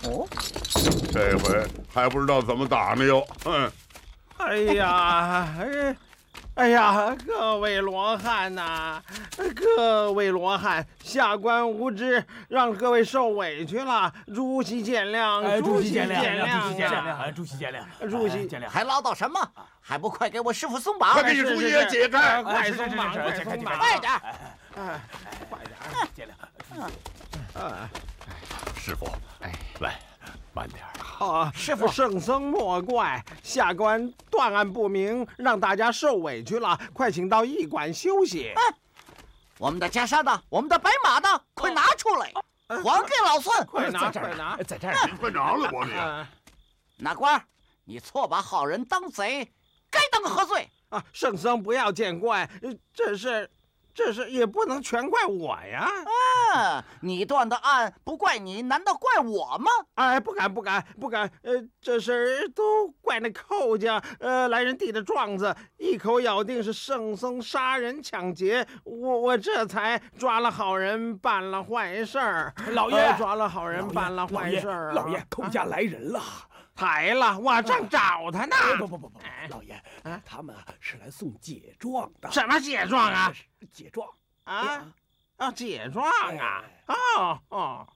哦， 这回还不知道怎么打呢哟。 哎呀，哎呀，各位罗汉呐，各位罗汉，下官无知，让各位受委屈了，主席见谅， 主席见谅， 主席见谅， 主席见谅， 主席见谅， 还唠叨什么？还不快给我师傅松绑！ 快给你主爷解开！ 快松绑，快松绑， 快点！ 快点！ 见谅。 师傅，来，慢点。 啊， 师傅， 圣僧莫怪，下官断案不明，让大家受委屈了，快请到驿馆休息。 我们的袈裟呢？我们的白马呢？快拿出来，还给老孙！ 快拿，快拿， 在这儿， 快拿了我你！ 哪官，你错把好人当贼，该当个何罪？ 啊，圣僧不要见怪，这事也不能全怪我呀！ 你断的案不怪你，难道怪我吗？ 哎，不敢！这事儿都怪那寇家，来人递的状子，一口咬定是圣僧杀人抢劫，我这才抓了好人，办了坏事儿。 老爷， 抓了好人，办了坏事儿。 老爷，寇家来人了。 来了，我正找他呢。 不，老爷，他们是来送解状的。 什么解状啊？ 解状啊？解状啊！哦。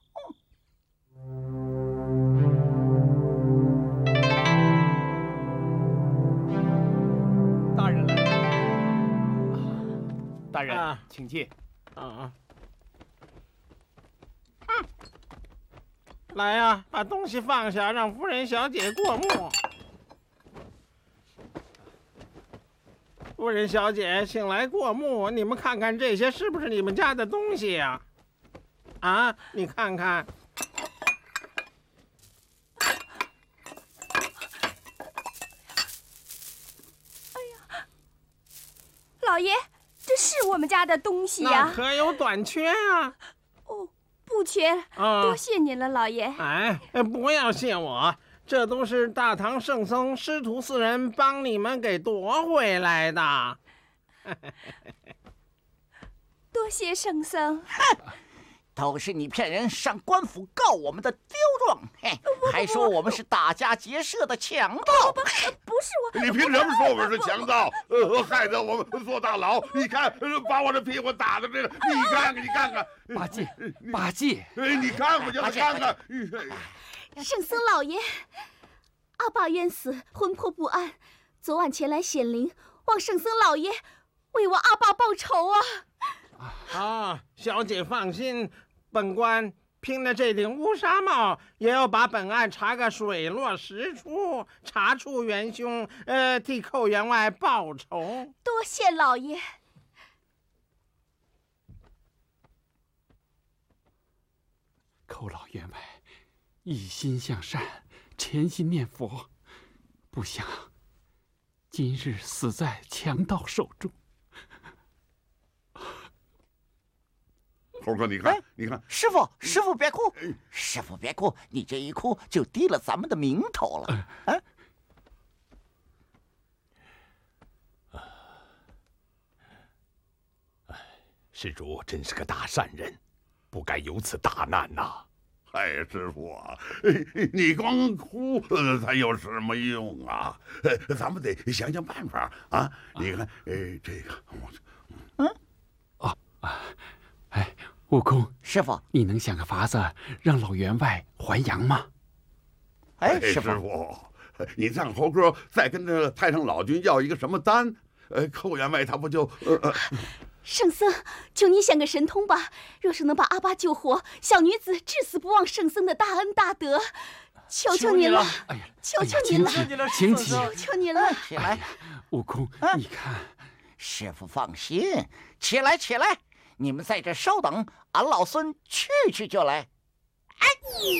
大人来了。大人，请进。 来呀，把东西放下，让夫人小姐过目。夫人小姐，请来过目。你们看看这些是不是你们家的东西呀？啊，你看看。 哎呀，老爷，这是我们家的东西呀。 那可有短缺啊？ 哦，不缺。多谢您了，老爷。 哎，不要谢我。这都是大唐圣僧师徒4人帮你们给夺回来的。 多谢圣僧。 都是你骗人上官府告我们的刁状，还说我们是打家劫舍的强盗。 不是我。 你凭什么说我们是强盗？害得我们坐大牢。你看，把我的屁股打的这个，你看看。 八戒， 你看看，就是看看。 圣僧老爷，阿爸冤死，魂魄不安，昨晚前来显灵，望圣僧老爷为我阿爸报仇啊！ 小姐放心，本官拼了这顶乌纱帽，也要把本案查个水落石出，查出元凶，替寇员外报仇。 多谢老爷。 寇老员外一心向善，潜心念佛，不想今日死在强盗手中。 猴哥，你看， 师傅别哭，师傅别哭，你这一哭就低了咱们的名头了。 施主真是个大善人，不该有此大难呐！ 哎，师傅啊，你光哭，才有什么用啊？咱们得想想办法啊！你看，这个， 悟空， 师傅， 你能想个法子让老员外还阳吗？ 师傅，你让猴哥再跟着太上老君要一个什么丹？寇员外他不就圣僧，求你想个神通吧！若是能把阿爸救活，小女子至死不忘圣僧的大恩大德，求求您了！求求您了！ 请起！ 求求您了！ 起来， 悟空，你看， 师傅放心，起来！你们在这稍等，俺老孙去就来。